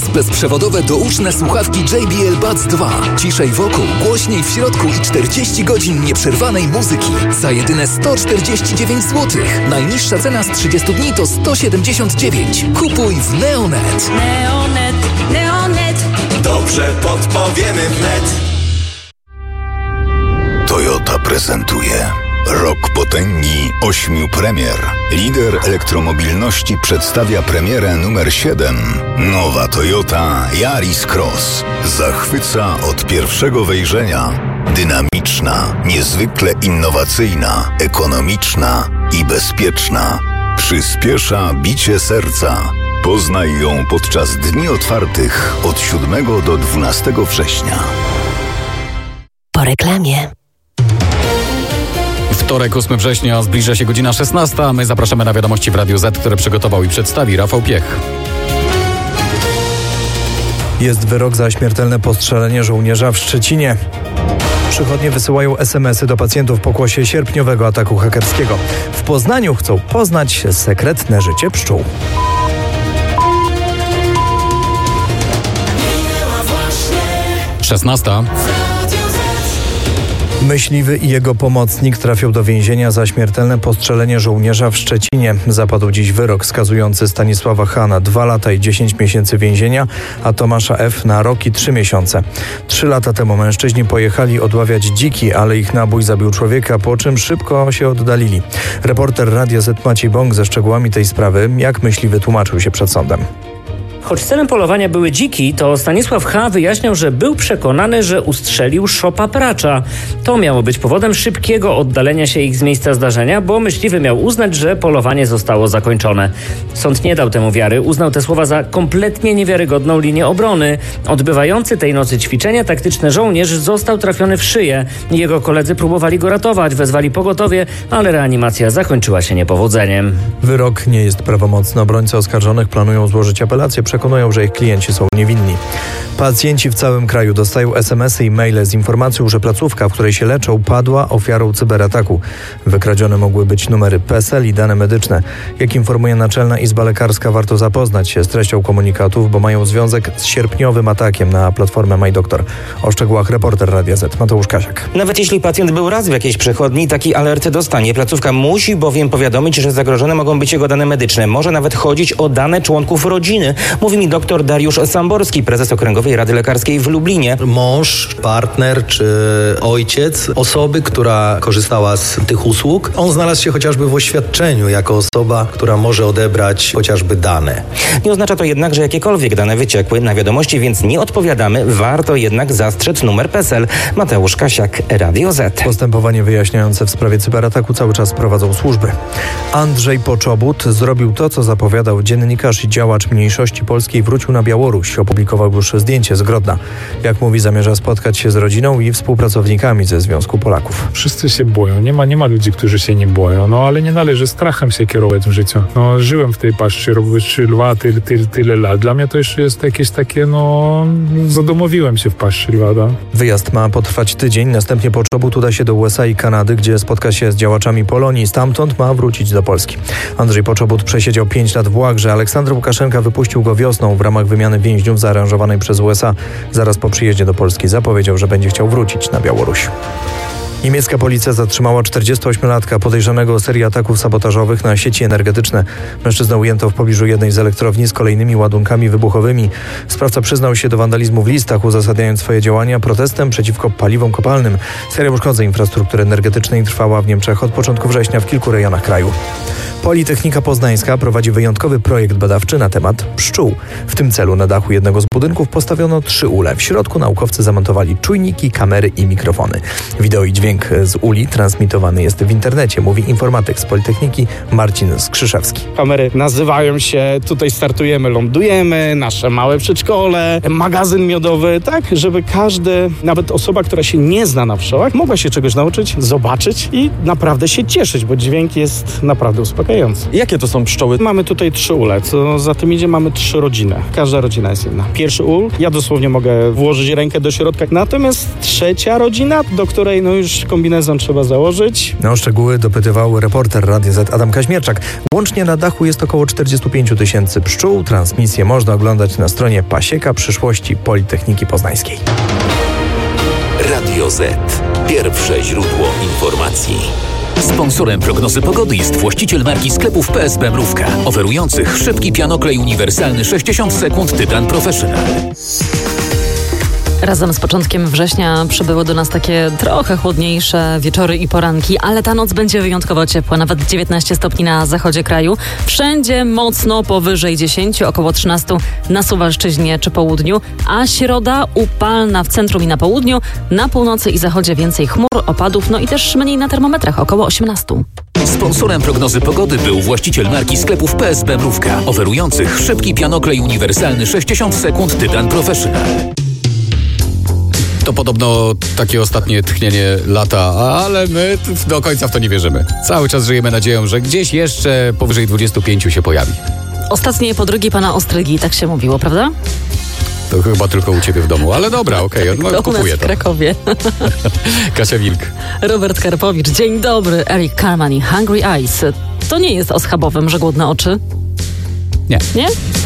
bezprzewodowe douczne słuchawki JBL Buds 2. Ciszej wokół, głośniej w środku i 40 godzin nieprzerwanej muzyki. Za jedyne 149 zł. Najniższa cena z 30 dni to 179. Kupuj w Neonet. Neonet. Dobrze podpowiemy wnet. Toyota prezentuje Rok potęgi 8 premier. Lider elektromobilności przedstawia premierę numer 7. Nowa Toyota Yaris Cross. Zachwyca od pierwszego wejrzenia. Dynamiczna, niezwykle innowacyjna, ekonomiczna i bezpieczna. Przyspiesza bicie serca. Poznaj ją podczas dni otwartych od 7 do 12 września. Po reklamie. Wtorek, 8 września, zbliża się godzina 16, a my zapraszamy na wiadomości w Radiu Z, które przygotował i przedstawi Rafał Piech. Jest wyrok za śmiertelne postrzelenie żołnierza w Szczecinie. Przychodnie wysyłają SMS-y do pacjentów w pokłosie sierpniowego ataku hakerskiego. W Poznaniu chcą poznać sekretne życie pszczół. Szesnasta. Myśliwy i jego pomocnik trafią do więzienia za śmiertelne postrzelenie żołnierza w Szczecinie. Zapadł dziś wyrok skazujący Stanisława H. na 2 lata i 10 miesięcy więzienia, a Tomasza F. na rok i 3 miesiące. 3 lata temu mężczyźni pojechali odławiać dziki, ale ich nabój zabił człowieka, po czym szybko się oddalili. Reporter Radia Z Maciej Bąk ze szczegółami tej sprawy, jak myśliwy tłumaczył się przed sądem. Choć celem polowania były dziki, to Stanisław H. wyjaśniał, że był przekonany, że ustrzelił szopa pracza. To miało być powodem szybkiego oddalenia się ich z miejsca zdarzenia, bo myśliwy miał uznać, że polowanie zostało zakończone. Sąd nie dał temu wiary, uznał te słowa za kompletnie niewiarygodną linię obrony. Odbywający tej nocy ćwiczenia taktyczne żołnierz został trafiony w szyję. Jego koledzy próbowali go ratować, wezwali pogotowie, ale reanimacja zakończyła się niepowodzeniem. Wyrok nie jest prawomocny. Obrońcy oskarżonych planują złożyć apelację. Przekonują, że ich klienci są niewinni. Pacjenci w całym kraju dostają SMS-y i maile z informacją, że placówka, w której się leczą, padła ofiarą cyberataku. Wykradzione mogły być numery PESEL i dane medyczne. Jak informuje Naczelna Izba Lekarska, warto zapoznać się z treścią komunikatów, bo mają związek z sierpniowym atakiem na platformę MyDoktor. O szczegółach reporter Radia Z Mateusz Kasiak. Nawet jeśli pacjent był raz w jakiejś przychodni, taki alert dostanie. Placówka musi bowiem powiadomić, że zagrożone mogą być jego dane medyczne. Może nawet chodzić o dane członków rodziny. Mówi mi dr Dariusz Samborski, prezes Okręgowej Rady Lekarskiej w Lublinie. Mąż, partner czy ojciec osoby, która korzystała z tych usług, on znalazł się chociażby w oświadczeniu jako osoba, która może odebrać chociażby dane. Nie oznacza to jednak, że jakiekolwiek dane wyciekły na wiadomości, więc nie odpowiadamy. Warto jednak zastrzec numer PESEL. Mateusz Kasiak, Radio Z. Postępowanie wyjaśniające w sprawie cyberataku cały czas prowadzą służby. Andrzej Poczobut zrobił to, co zapowiadał. Dziennikarz i działacz mniejszości polskiej wrócił na Białoruś. Opublikował już zdjęcie z Grodna. Jak mówi, zamierza spotkać się z rodziną i współpracownikami ze Związku Polaków. Wszyscy się boją. Nie ma ludzi, którzy się nie boją. Ale nie należy strachem się kierować w życiu. Żyłem w tej paszczy, lwa tyle lat. Dla mnie to jeszcze jest jakieś takie, zadomowiłem się w paszczy lwa. Da? Wyjazd ma potrwać tydzień. Następnie Poczobut uda się do USA i Kanady, gdzie spotka się z działaczami Polonii. Stamtąd ma wrócić do Polski. Andrzej Poczobut przesiedział 5 lat w Łagrze. Aleksander Łukaszenka wypuścił go wiosną w ramach wymiany więźniów zaaranżowanej przez USA. Zaraz po przyjeździe do Polski zapowiedział, że będzie chciał wrócić na Białoruś. Niemiecka policja zatrzymała 48-latka podejrzanego o serię ataków sabotażowych na sieci energetyczne. Mężczyznę ujęto w pobliżu jednej z elektrowni z kolejnymi ładunkami wybuchowymi. Sprawca przyznał się do wandalizmu w listach, uzasadniając swoje działania protestem przeciwko paliwom kopalnym. Seria uszkodzeń infrastruktury energetycznej trwała w Niemczech od początku września w kilku rejonach kraju. Politechnika Poznańska prowadzi wyjątkowy projekt badawczy na temat pszczół. W tym celu na dachu jednego z budynków postawiono 3 ule. W środku naukowcy zamontowali czujniki, kamery i mikrofony. Wideo i dźwięk z uli transmitowany jest w internecie, mówi informatyk z Politechniki Marcin Skrzyszewski. Kamery nazywają się Tutaj startujemy, lądujemy, nasze małe przedszkole, magazyn miodowy, tak, żeby każdy, nawet osoba, która się nie zna na pszczołach, mogła się czegoś nauczyć, zobaczyć i naprawdę się cieszyć, bo dźwięk jest naprawdę uspokajający. Jakie to są pszczoły? Mamy tutaj 3 ule, co za tym idzie, mamy 3 rodziny. Każda rodzina jest inna. Pierwszy ul, ja dosłownie mogę włożyć rękę do środka, natomiast 3. rodzina, do której już też kombinezon trzeba założyć. O szczegóły dopytywał reporter Radia Z Adam Kaźmierczak. Łącznie na dachu jest około 45 000 pszczół. Transmisję można oglądać na stronie Pasieka Przyszłości Politechniki Poznańskiej. Radio Z. Pierwsze źródło informacji. Sponsorem prognozy pogody jest właściciel marki sklepów PSB Mrówka, oferujących szybki pianoklej uniwersalny 60 sekund Tytan Professional. Razem z początkiem września przybyły do nas takie trochę chłodniejsze wieczory i poranki, ale ta noc będzie wyjątkowo ciepła, nawet 19 stopni na zachodzie kraju. Wszędzie mocno powyżej 10, około 13 na Suwalszczyźnie czy południu, a środa upalna w centrum i na południu, na północy i zachodzie więcej chmur, opadów, no i też mniej na termometrach, około 18. Sponsorem prognozy pogody był właściciel marki sklepów PSB Mrówka, oferujących szybki pianoklej uniwersalny 60 sekund Tytan Professional. To podobno takie ostatnie tchnienie lata, ale my do końca w to nie wierzymy. Cały czas żyjemy nadzieją, że gdzieś jeszcze powyżej 25 się pojawi. Ostatnie podrygi pana Ostrygi, tak się mówiło, prawda? To chyba tylko u ciebie w domu, ale dobra, okej, kupuję w to. Krakowie. Kasia Wilk. Robert Karpowicz, dzień dobry. Eric Carman i Hungry Eyes. To nie jest o schabowym, że głodne oczy? Nie. Nie?